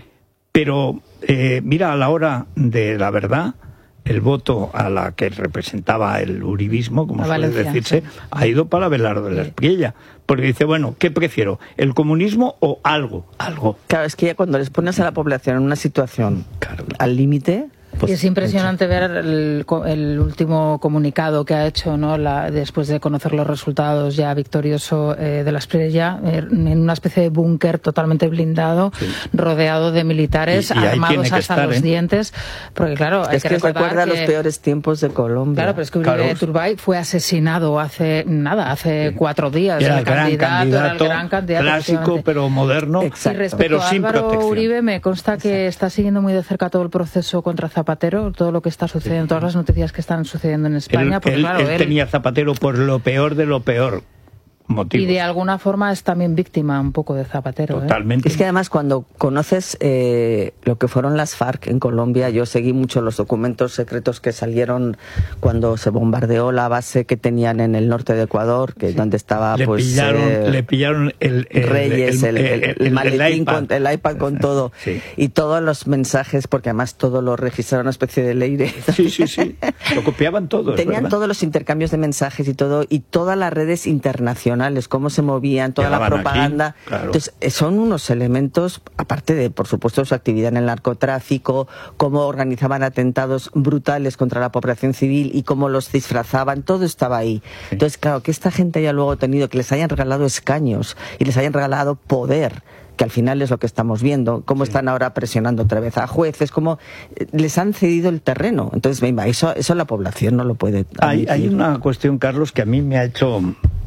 Pero mira, a la hora de la verdad, el voto a la que representaba el uribismo, como suele decirse, ha ido para Abelardo de la Espriella. Porque dice, bueno, ¿qué prefiero? ¿El comunismo o algo? Algo. Claro, es que ya cuando les pones a la población en una situación al límite... Pues, y es impresionante ver el último comunicado que ha hecho, ¿no? Después de conocer los resultados ya victorioso de la Espriella, en una especie de búnker totalmente blindado, rodeado de militares armados hasta los dientes. Porque claro, hay que recuerda los peores tiempos de Colombia. Claro, pero es que Uribe Turbay fue asesinado hace 4 días. Era el gran candidato, clásico pero moderno, pero sin protección. Uribe, me consta que está siguiendo muy de cerca todo el proceso contra Zapatero, todo lo que está sucediendo, todas las noticias que están sucediendo en España. Él tenía Zapatero por lo peor de lo peor. Motivos. Y de alguna forma es también víctima un poco de Zapatero. Totalmente. Es que además cuando conoces lo que fueron las FARC en Colombia, yo seguí mucho los documentos secretos que salieron cuando se bombardeó la base que tenían en el norte de Ecuador, que donde estaba le pillaron el Reyes, el maletín, el iPad con todo. Sí. Y todos los mensajes, porque además todo lo registraron una especie de Leire. Sí. Lo copiaban todo. Tenían todos los intercambios de mensajes y todo, y todas las redes internacionales, cómo se movían, toda la propaganda. Aquí, claro. Entonces, son unos elementos, aparte de, por supuesto, su actividad en el narcotráfico, cómo organizaban atentados brutales contra la población civil y cómo los disfrazaban, todo estaba ahí. Sí. Entonces, claro, que esta gente haya luego tenido, que les hayan regalado escaños y les hayan regalado poder, que al final es lo que estamos viendo, cómo están ahora presionando otra vez a jueces, cómo les han cedido el terreno. Entonces, eso la población no lo puede admitir. Hay una cuestión, Carlos, que a mí me ha hecho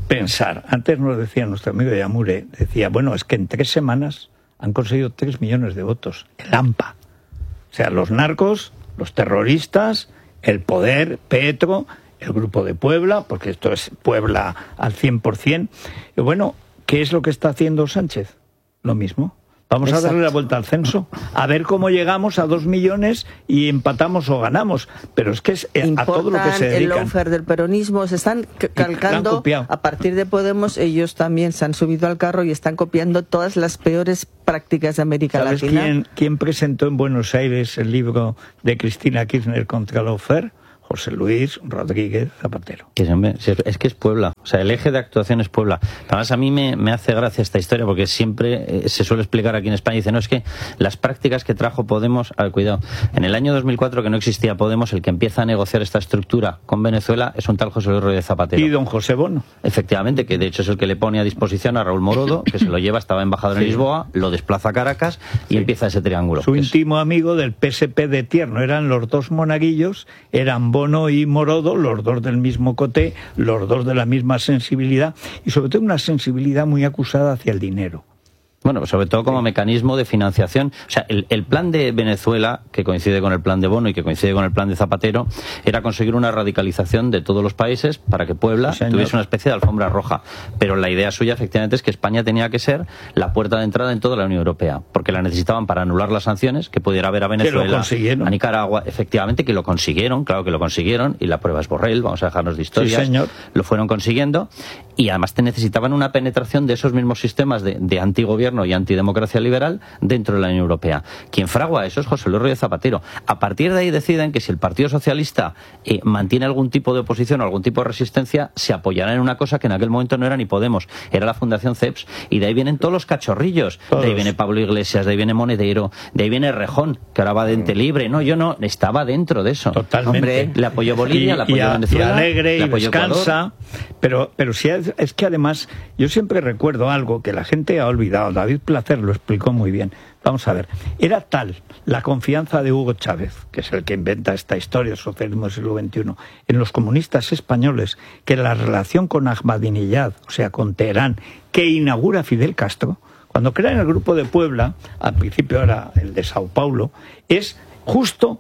pensar, antes nos decía nuestro amigo Yamure, decía, bueno, es que en 3 semanas han conseguido 3 millones de votos, el AMPA. O sea, los narcos, los terroristas, el poder, Petro, el Grupo de Puebla, porque esto es Puebla al 100%. Y bueno, ¿qué es lo que está haciendo Sánchez? Lo mismo. Vamos a darle la vuelta al censo, a ver cómo llegamos a 2 millones y empatamos o ganamos. Pero es que es a todo lo que se dedican. El lawfare del peronismo, se están calcando, a partir de Podemos, ellos también se han subido al carro y están copiando todas las peores prácticas de América Latina. ¿Sabes quién presentó en Buenos Aires el libro de Cristina Kirchner contra el lawfare? José Luis Rodríguez Zapatero. Es que es Puebla, o sea, el eje de actuación es Puebla. Además, a mí me hace gracia esta historia porque siempre se suele explicar aquí en España, dice, no, es que las prácticas que trajo Podemos, cuidado, en el año 2004 que no existía Podemos, el que empieza a negociar esta estructura con Venezuela es un tal José Luis Rodríguez Zapatero. Y don José Bono. Efectivamente, que de hecho es el que le pone a disposición a Raúl Morodo, que se lo lleva, estaba embajador en Lisboa, lo desplaza a Caracas y empieza ese triángulo. Su íntimo amigo del PSP de Tierno, eran los dos monaguillos, eran Bono y Morodo, los dos del mismo coté, los dos de la misma sensibilidad y sobre todo una sensibilidad muy acusada hacia el dinero. Bueno, sobre todo como mecanismo de financiación. O sea, el plan de Venezuela, que coincide con el plan de Bono y que coincide con el plan de Zapatero, era conseguir una radicalización de todos los países para que Puebla tuviese una especie de alfombra roja. Pero la idea suya, efectivamente, es que España tenía que ser la puerta de entrada en toda la Unión Europea, porque la necesitaban para anular las sanciones que pudiera haber a Venezuela, a Nicaragua. Efectivamente, que lo consiguieron, claro que lo consiguieron, y la prueba es Borrell, vamos a dejarnos de historias. Sí, señor. Lo fueron consiguiendo, y además necesitaban una penetración de esos mismos sistemas de antigobierno y antidemocracia liberal dentro de la Unión Europea. Quien fragua eso es José Luis Rodríguez Zapatero. A partir de ahí deciden que si el Partido Socialista mantiene algún tipo de oposición o algún tipo de resistencia, se apoyará en una cosa que en aquel momento no era ni Podemos, era la Fundación CEPS, y de ahí vienen todos los cachorrillos. Todos. De ahí viene Pablo Iglesias, de ahí viene Monedero, de ahí viene Rejón, que ahora va de ente libre. No, yo no, estaba dentro de eso. Totalmente. Hombre, le apoyó Bolivia, le apoyó Venezuela, y alegre, le apoyó y descansa. Pero si es que además, yo siempre recuerdo algo que la gente ha olvidado. David Placer lo explicó muy bien. Vamos a ver, era tal la confianza de Hugo Chávez, que es el que inventa esta historia del socialismo del siglo XXI, en los comunistas españoles, que la relación con Ahmadinejad, o sea, con Teherán, que inaugura Fidel Castro, cuando crean el Grupo de Puebla, al principio era el de Sao Paulo, es justo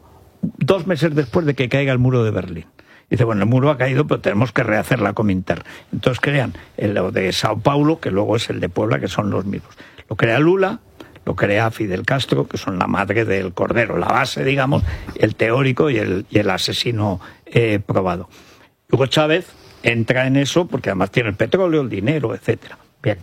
2 meses después de que caiga el muro de Berlín. Dice, bueno, el muro ha caído, pero tenemos que rehacer la Comintern. Entonces crean el de Sao Paulo, que luego es el de Puebla, que son los mismos. Lo crea Lula, lo crea Fidel Castro, que son la madre del cordero, la base, digamos, el teórico y el asesino probado. Hugo Chávez entra en eso porque además tiene el petróleo, el dinero, etcétera. Bien.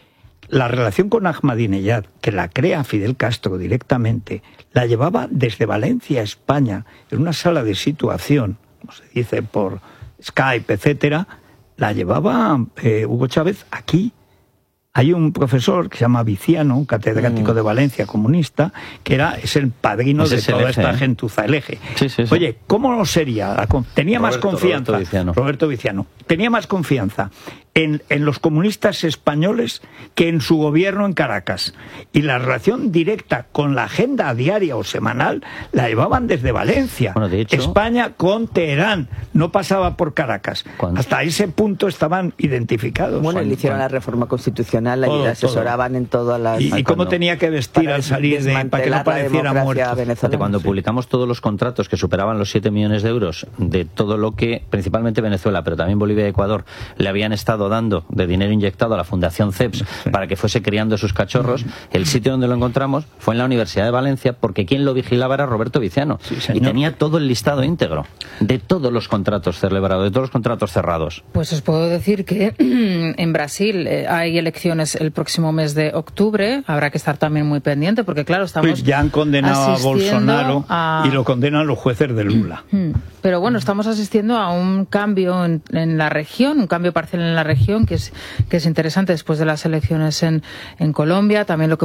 La relación con Ahmadinejad, que la crea Fidel Castro directamente, la llevaba desde Valencia a España, en una sala de situación, como se dice por Skype, etcétera, la llevaba Hugo Chávez aquí. Hay un profesor que se llama Viciano, un catedrático de Valencia comunista, que es el padrino de toda esta gentuza, el eje. Sí. Oye, ¿cómo no sería? Tenía más confianza. Roberto Viciano. Tenía más confianza en los comunistas españoles que en su gobierno en Caracas. Y la relación directa con la agenda diaria o semanal la llevaban desde Valencia. Bueno, de hecho, España con Teherán, no pasaba por Caracas. Hasta ese punto estaban identificados. Bueno, le hicieron la reforma constitucional y le asesoraban en todas las... ¿Y cómo tenía que vestir al salir para que no pareciera muerto? Cuando publicamos todos los contratos que superaban los 7 millones de euros de todo lo que, principalmente Venezuela, pero también Bolivia y Ecuador, le habían estado dando de dinero inyectado a la Fundación CEPS para que fuese criando sus cachorros, el sitio donde lo encontramos fue en la Universidad de Valencia, porque quien lo vigilaba era Roberto Viciano, y tenía todo el listado íntegro de todos los contratos celebrados, de todos los contratos cerrados. Pues os puedo decir que en Brasil hay elecciones el próximo mes de octubre, habrá que estar también muy pendiente, porque claro, estamos... Pues ya han condenado a Bolsonaro y lo condenan los jueces de Lula. Pero bueno, estamos asistiendo a un cambio en la región, un cambio parcial en la región, que es interesante después de las elecciones en Colombia, también lo que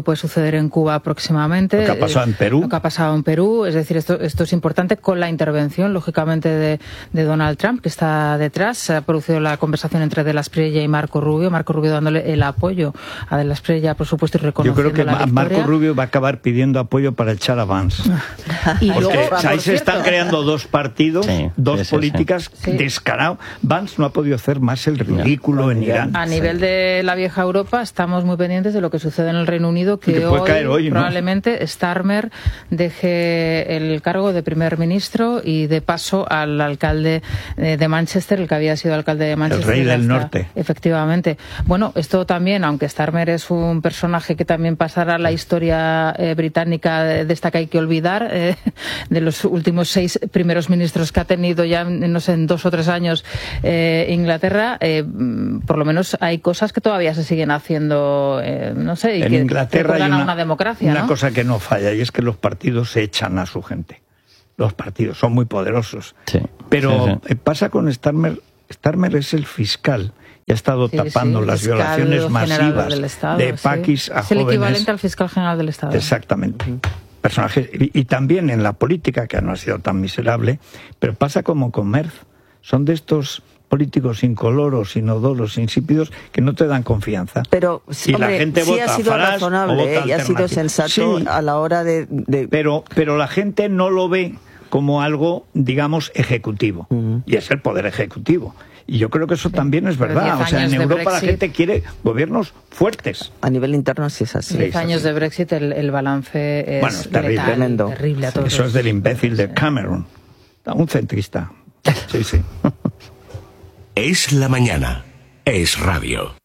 puede suceder en Cuba próximamente. Lo que ha pasado en Perú. Lo que ha pasado en Perú. Es decir, esto es importante con la intervención, lógicamente, de Donald Trump, que está detrás. Se ha producido la conversación entre De la Espriella y Marco Rubio. Marco Rubio dándole el apoyo a De la Espriella, por supuesto, y reconociendo la victoria. Yo creo que Marco Rubio va a acabar pidiendo apoyo para echar a Vance. Y porque luego, ahí se están creando dos partidos, dos políticas descarados. Vance no ha podido hacer más el ridículo en Irán. A nivel de la vieja Europa, estamos muy pendientes de lo que sucede en el Reino Unido, que hoy probablemente, ¿no?, Starmer deje el cargo de primer ministro y de paso al alcalde de Manchester, el que había sido alcalde de Manchester. El rey del norte. Efectivamente. Bueno, esto también, aunque Starmer es un personaje que también pasará a la historia británica de esta que hay que olvidar, de los últimos 6 primeros ministros que ha tenido ya, no sé, en 2 o 3 años Inglaterra, por lo menos hay cosas que todavía se siguen haciendo, no sé, y en que Inglaterra hay una democracia, una ¿no? cosa que no falla, y es que los partidos se echan a su gente. Los partidos son muy poderosos. Sí, pero pasa con Starmer. Starmer es el fiscal y ha estado tapando las violaciones masivas de Paquis a jóvenes. Es el equivalente al fiscal general del Estado. Exactamente. Personajes, y también en la política, que no ha sido tan miserable, pero pasa como con Merz. Son de estos políticos incoloros, inodoros, insípidos, que no te dan confianza. Pero y la gente vota ha sido Farage, razonable, y ha sido sensato a la hora de... Pero la gente no lo ve como algo, digamos, ejecutivo. Y es el poder ejecutivo. Y yo creo que eso también es verdad. O sea, en Europa la gente quiere gobiernos fuertes. A nivel interno sí es así. 10 años de Brexit, el balance es terrible a todos. Eso es del imbécil de Cameron. Un centrista. Sí, sí. Es la mañana. Es radio.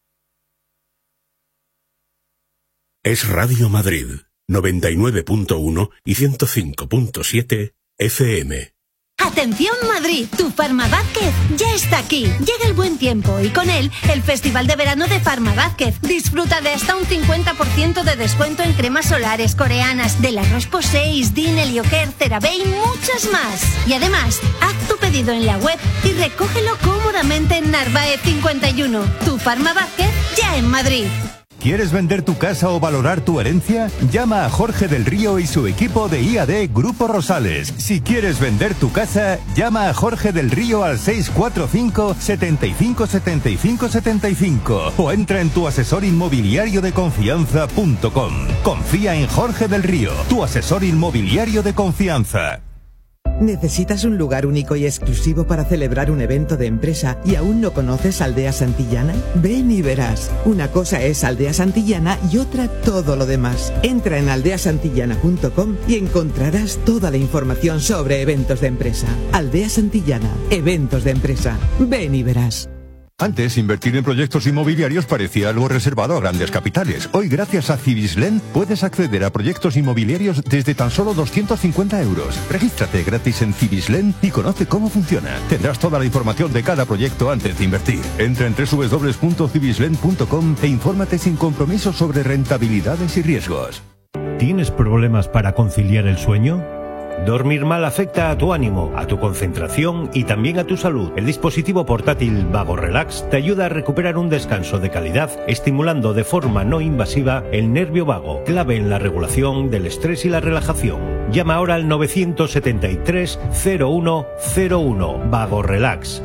Es Radio Madrid, 99.1 y 105.7 FM. Atención Madrid, tu Farmavázquez ya está aquí. Llega el buen tiempo y con él el Festival de Verano de Farmavázquez. Disfruta de hasta un 50% de descuento en cremas solares coreanas, de la Roche-Posay, Dine, Helioker, CeraVe y muchas más. Y además, haz tu pedido en la web y recógelo cómodamente en Narváez 51. Tu Farmavázquez ya en Madrid. ¿Quieres vender tu casa o valorar tu herencia? Llama a Jorge del Río y su equipo de IAD Grupo Rosales. Si quieres vender tu casa, llama a Jorge del Río al 645 75 75 75 o entra en tuasesorinmobiliariodeconfianza.com. Confía en Jorge del Río, tu asesor inmobiliario de confianza. ¿Necesitas un lugar único y exclusivo para celebrar un evento de empresa y aún no conoces Aldea Santillana? Ven y verás. Una cosa es Aldea Santillana y otra todo lo demás. Entra en aldeasantillana.com y encontrarás toda la información sobre eventos de empresa. Aldea Santillana, eventos de empresa. Ven y verás. Antes, invertir en proyectos inmobiliarios parecía algo reservado a grandes capitales. Hoy, gracias a Cibislen, puedes acceder a proyectos inmobiliarios desde tan solo 250 euros. Regístrate gratis en Cibislen y conoce cómo funciona. Tendrás toda la información de cada proyecto antes de invertir. Entra en www.cibislen.com e infórmate sin compromiso sobre rentabilidades y riesgos. ¿Tienes problemas para conciliar el sueño? Dormir mal afecta a tu ánimo, a tu concentración y también a tu salud. El dispositivo portátil Vago Relax te ayuda a recuperar un descanso de calidad, estimulando de forma no invasiva el nervio vago, clave en la regulación del estrés y la relajación. Llama ahora al 973 0101. Vago Relax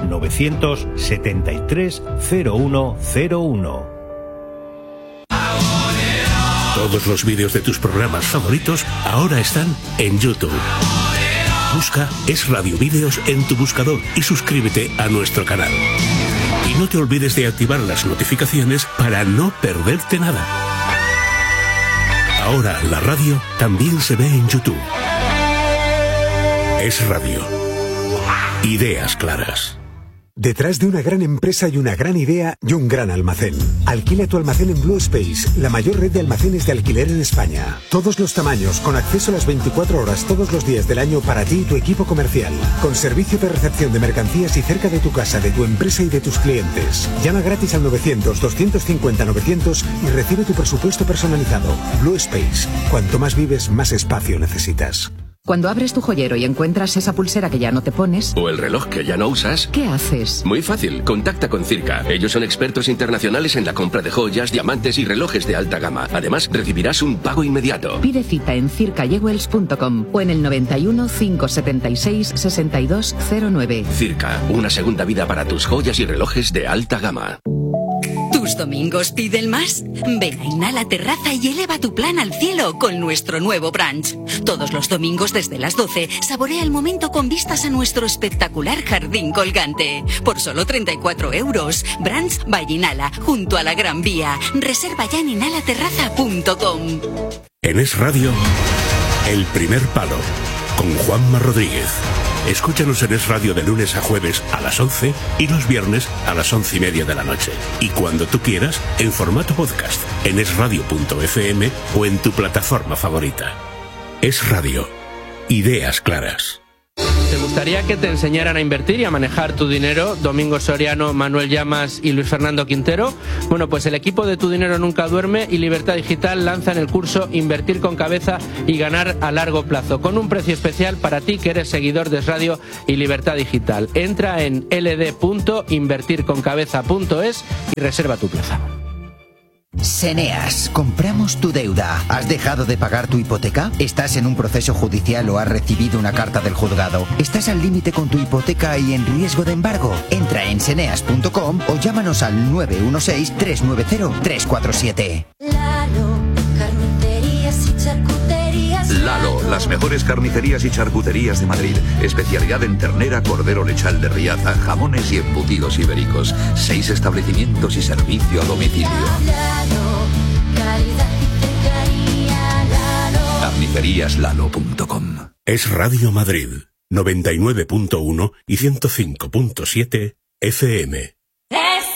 973 0101. Todos los vídeos de tus programas favoritos ahora están en YouTube. Busca Es Radio Vídeos en tu buscador y suscríbete a nuestro canal. Y no te olvides de activar las notificaciones para no perderte nada. Ahora la radio también se ve en YouTube. Es Radio. Ideas claras. Detrás de una gran empresa hay una gran idea y un gran almacén. Alquila tu almacén en Blue Space, la mayor red de almacenes de alquiler en España. Todos los tamaños, con acceso a las 24 horas todos los días del año para ti y tu equipo comercial. Con servicio de recepción de mercancías y cerca de tu casa, de tu empresa y de tus clientes. Llama gratis al 900-250-900 y recibe tu presupuesto personalizado. Blue Space. Cuanto más vives, más espacio necesitas. Cuando abres tu joyero y encuentras esa pulsera que ya no te pones... O el reloj que ya no usas... ¿Qué haces? Muy fácil, contacta con Circa. Ellos son expertos internacionales en la compra de joyas, diamantes y relojes de alta gama. Además, recibirás un pago inmediato. Pide cita en circajewels.com o en el 91 576 6209. Circa, una segunda vida para tus joyas y relojes de alta gama. ¿Tus domingos piden más? Ven a Inhala Terraza y eleva tu plan al cielo con nuestro nuevo brunch. Todos los domingos desde las 12, saborea el momento con vistas a nuestro espectacular jardín colgante. Por solo 34 €. Brunch by Inhala, junto a la Gran Vía. Reserva ya en inhalaterraza.com. En Es Radio, El Primer Palo, con Juanma Rodríguez. Escúchanos en Es Radio de lunes a jueves a las 11 y los viernes a las 11:30 de la noche. Y cuando tú quieras, en formato podcast, en esradio.fm o en tu plataforma favorita. Es Radio. Ideas claras. ¿Te gustaría que te enseñaran a invertir y a manejar tu dinero? Domingo Soriano, Manuel Llamas y Luis Fernando Quintero. Bueno, pues el equipo de Tu Dinero Nunca Duerme y Libertad Digital lanzan el curso Invertir con Cabeza y Ganar a Largo Plazo, con un precio especial para ti que eres seguidor de Es Radio y Libertad Digital. Entra en ld.invertirconcabeza.es y reserva tu plaza. Seneas, compramos tu deuda. ¿Has dejado de pagar tu hipoteca? ¿Estás en un proceso judicial o has recibido una carta del juzgado? ¿Estás al límite con tu hipoteca y en riesgo de embargo? Entra en seneas.com o llámanos al 916-390-347. Lalo, las mejores carnicerías y charcuterías de Madrid. Especialidad en ternera, cordero lechal de Riaza, jamones y embutidos ibéricos. 6 establecimientos y servicio a domicilio. Carniceríaslalo.com. Es Radio Madrid, 99.1 y 105.7 FM.